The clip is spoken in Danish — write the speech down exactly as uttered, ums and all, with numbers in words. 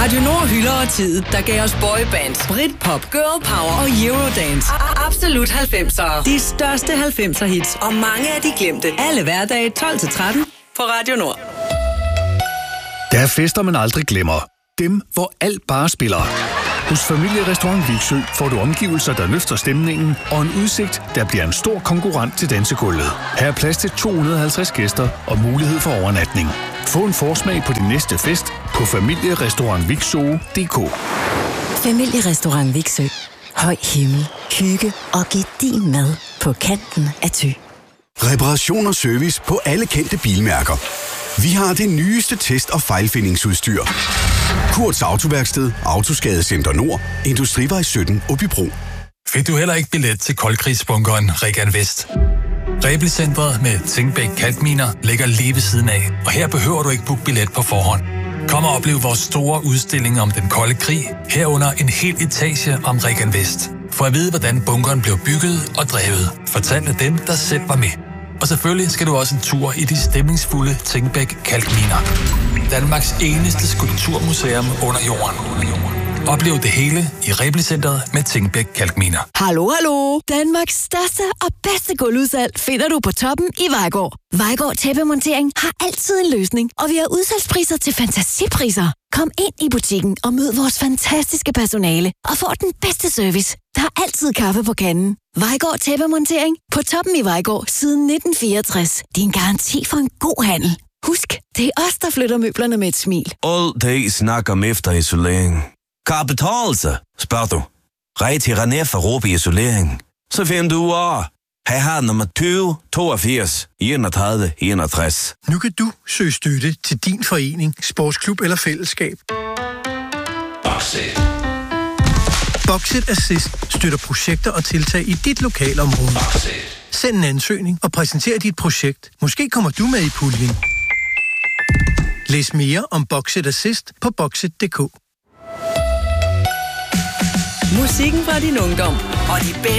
Radio Nord hylder og tid, der gav os boybands, Britpop, girl power og Eurodance. Absolut halvfemsere. De største halvfemser hits og mange af de glemte. Alle hverdage tolv til tretten på Radio Nord. Der er fester, man aldrig glemmer. Dem, hvor alt bare spiller. Hos Familierestaurant Viksø får du omgivelser, der løfter stemningen, og en udsigt, der bliver en stor konkurrent til dansegulvet. Her er plads til to hundrede og halvtreds gæster og mulighed for overnatning. Få en forsmag på din næste fest på familierestaurant viksø punktum d k. Familierestaurant Viksø. Høj himmel, hygge og gedigen mad på kanten af Thy. Reparation og service på alle kendte bilmærker. Vi har det nyeste test- og fejlfindingsudstyr. Kurts Autoværksted, Autoskadecenter Nord, Industrivej sytten, Åbybro. Fik du heller ikke billet til koldkrigsbunkeren Regan Vest? Rebelcentret med Tingbæk Kalkminer ligger lige ved siden af, og her behøver du ikke booke billet på forhånd. Kom og oplev vores store udstilling om den kolde krig, herunder en hel etage om Regan Vest. For at vide, hvordan bunkeren blev bygget og drevet, fortalt af dem, der selv var med. Og selvfølgelig skal du også en tur i de stemningsfulde Tingbæk Kalkminer. Danmarks eneste skulpturmuseum under jorden. Oplev det hele i Rebelcentret med Tingbæk Kalkminer. Hallo, hallo. Danmarks største og bedste gulvudsalg finder du på Toppen i Vejgaard. Vejgaard Tæppemontering har altid en løsning, og vi har udsalgspriser til fantasipriser. Kom ind i butikken og mød vores fantastiske personale og få den bedste service. Der er altid kaffe på kanden. Vejgaard Tæppemontering på Toppen i Vejgaard siden nitten fireogtres. Din garanti for en god handel. Husk, det er os, der flytter møblerne med et smil. All day snakker om efterisolering. Kan det betale sig, spørger du? Rej til René for Råbe Isolering. Så finder du ud af. Her har nummer tyve toogfirs enogtredive enogtres. Nu kan du søge støtte til din forening, sportsklub eller fællesskab. Boxit. Boxit Assist støtter projekter og tiltag i dit lokalområde. Boxit. Send en ansøgning og præsenter dit projekt. Måske kommer du med i puljen. Læs mere om Boxit Assist på boxit punktum d k. Musikken fra din ungdom og de bedste